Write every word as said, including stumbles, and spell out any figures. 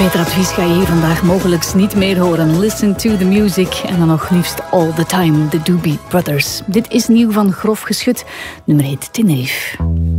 Beter advies ga je hier vandaag mogelijk niet meer horen. Listen to the music en dan nog liefst all the time, de Doobie Brothers. Dit is nieuw van Grof Geschut, nummer heet Tenerife.